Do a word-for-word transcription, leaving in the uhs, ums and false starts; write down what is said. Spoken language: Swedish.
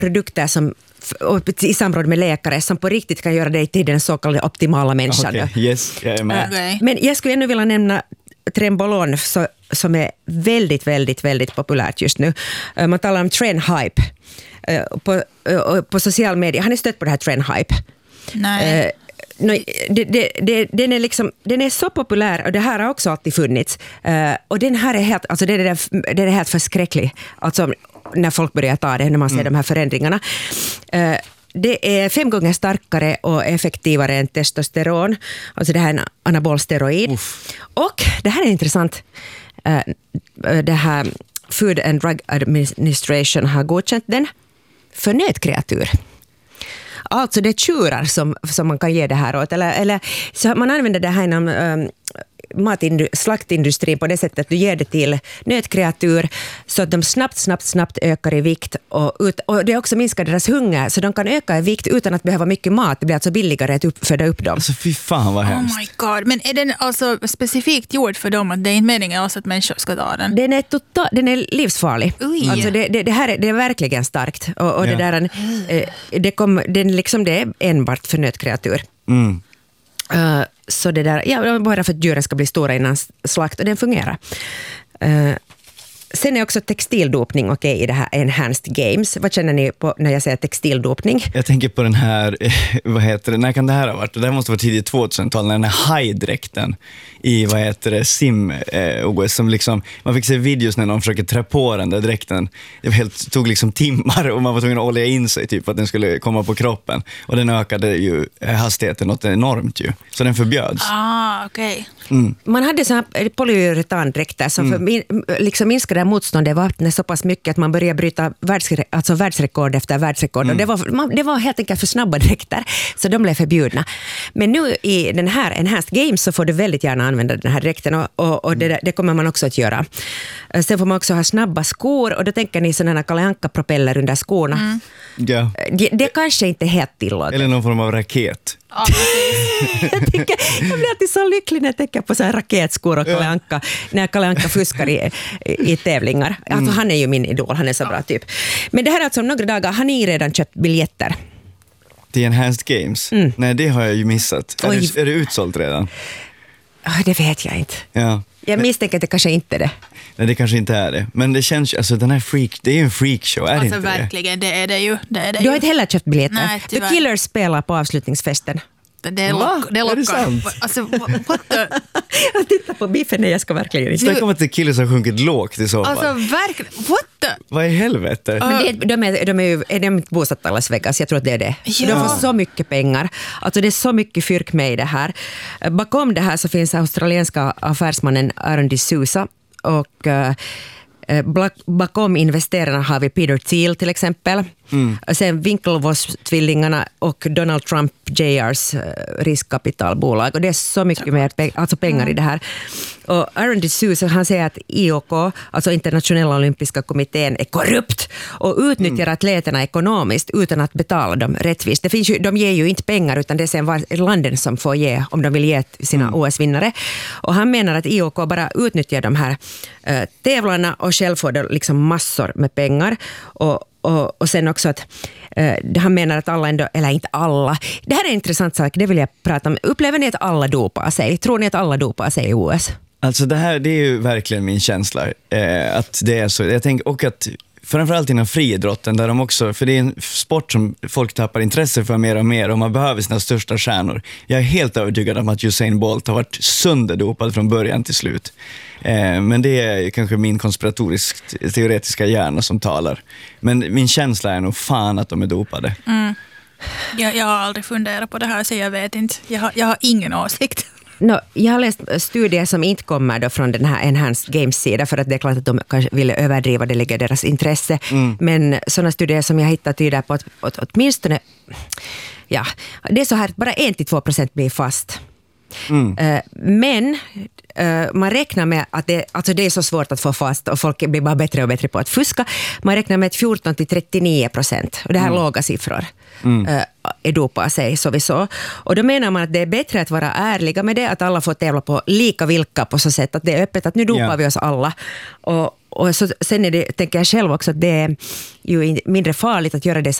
produkter som i samråd med läkare som på riktigt kan göra dig till den så kallade optimala människan. Okay, yes, jag är med. Okay. Men jag skulle ännu vilja nämna Trenbolone så, som är väldigt, väldigt, väldigt populärt just nu. Man talar om trendhype på, på social media. Har ni stött på det här trendhype? Nej. Uh, no, det, det, det, den, är liksom, den är så populär och det här har också alltid funnits. Uh, och den här är helt, alltså det är, det är helt förskräcklig. Alltså när folk börjar ta det, när man ser mm. de här förändringarna. Uh, det är fem gånger starkare och effektivare än testosteron. Alltså det här är en anabol steroid. Uff. Och det här är intressant. Uh, det här Food and Drug Administration har godkänt den för nötkreatur. Alltså det är tjurar som, som man kan ge det här åt. Eller, eller, så man använder det här inom um, matindu- slaktindustrin på det sättet att du ger det till nötkreatur så att de snabbt, snabbt, snabbt ökar i vikt. Och, ut, och det också minskar deras hunger så de kan öka i vikt utan att behöva mycket mat. Det blir alltså billigare att upp, föda upp dem. Alltså fy fan vad hemskt. Oh my god. Men är den alltså specifikt gjord för dem att det är inte meningen att människor ska ta den? Den är, total, den är livsfarlig. Ui. Alltså det, det, det här är, det är verkligen starkt. Och, och ja. det där, eh, det, kom, den liksom, det är enbart för nötkreatur. Mm. Uh, så det där, ja, bara för att djuren ska bli stora innan slakt och den fungerar. Uh, sen är också textildopning okej okay, i det här Enhanced Games. Vad känner ni på när jag säger textildopning? Jag tänker på den här, vad heter det, när kan det här ha varit? Det här måste vara tidigt tvåtusental, när den här hajdräkten i, vad heter det, sim-O S som liksom, man fick se videos när någon försöker trä på den där dräkten. Det var helt, tog liksom timmar och man var tvungen att olja in sig typ för att den skulle komma på kroppen. Och den ökade ju hastigheten något enormt ju. Så den förbjöds. Ah, okej. Okay. Mm. Man hade så här polyuretandräkter som mm. för min, liksom minskade motståndet vattnet så pass mycket att man började bryta världsre- alltså världsrekord efter världsrekord. Mm. Och det var, man, det var helt enkelt för snabba dräkter så de blev förbjudna. Men nu i den här Enhanced Games så får du väldigt gärna använda den här dräkten och, och, och det, det kommer man också att göra. Sen får man också ha snabba skor och då tänker ni sådana här Kalle Anka-propeller under skorna. Mm. Ja. Det, det kanske inte är helt tillåtet. Eller någon form av raket. Ja, jag, tycker, jag blir alltid så lycklig när jag tänker på så här raketskor och Kalle Anka, när Kalle Anka fuskar i, i, i tävlingar. Alltså, mm. Han är ju min idol, han är så bra typ. Men det här är alltså om några dagar, har ni redan köpt biljetter? The Enhanced Games? Mm. Nej, det har jag ju missat. Är det, är det utsålt redan? Det vet jag inte. Ja. Jag misstänker att det kanske inte är det. Nej, det kanske inte är det. Men det känns, alltså den här freak, det är ju en freakshow, är alltså, det inte verkligen, det? det är det ju. Det är det du ju. har inte heller köpt biljetter. Nej, The Killers spelar på avslutningsfesten. Det är, lock, det är, är det sant? Alltså, what the... Jag tittar på biffen, jag ska verkligen inte. Snacka om att The Killers har sjunkit lågt i så fall. Alltså verkligen, what the... Vad i helvete? Men det, de är, de är ju är de inte bosatta i Las Vegas, jag tror att det är det. Ja. De får så mycket pengar. Alltså det är så mycket fyrk med i det här. Bakom det här så finns australienska affärsmannen Aaron D'Souza och uh, bakom investerarna har vi Peter Thiel till exempel. Mm. Sen Winklevoss-tvillingarna och Donald Trump Juniors riskkapitalbolag. Och det är så mycket mer pe- alltså pengar mm. i det här. Och Aaron D'Souza, han säger att I O K, alltså Internationella olympiska kommittén, är korrupt och utnyttjar mm. atleterna ekonomiskt utan att betala dem rättvist. Det finns ju, de ger ju inte pengar utan det är sen var landen som får ge om de vill ge sina mm. O S-vinnare. Och han menar att I O K bara utnyttjar de här äh, tävlarna och själv får de liksom massor med pengar. Och Och, och sen också att eh, han menar att alla ändå, eller inte alla, det här är en intressant sak, det vill jag prata om. Upplever ni att alla dopar sig? Tror ni att alla dopar sig i O S? Alltså det här, det är ju verkligen min känsla eh, att det är så. Jag tänker, och att framförallt inom friidrotten där de också, för det är en sport som folk tappar intresse för mer och mer och man behöver sina största stjärnor. Jag är helt övertygad om att Usain Bolt har varit sönderdopad från början till slut. Eh, men det är kanske min konspiratorisk teoretiska hjärna som talar. Men min känsla är nog fan att de är dopade. Mm. Jag, jag har aldrig funderat på det här så jag vet inte. Jag har, jag har ingen åsikt. No, jag har läst studier som inte kommer då från den här Enhanced Games-sida för att det är klart att de kanske vill överdriva, det ligger deras intresse. Mm. Men sådana studier som jag hittat tyder på att, att åtminstone, ja, det är så här att bara en till två procent blir fast. Mm. Men uh, man räknar med att det, alltså det är så svårt att få fast och folk blir bara bättre och bättre på att fuska. Man räknar med att fjorton till trettionio procent, och det här är mm. låga siffror, mm. uh, är dopar sig så vi så. Och då menar man att det är bättre att vara ärliga med det, att alla får tävla på lika villkor på så sätt att det är öppet, att nu dopar yeah. vi oss alla. Och Och så, sen är det, tänker jag själv också att det är ju mindre farligt att göra det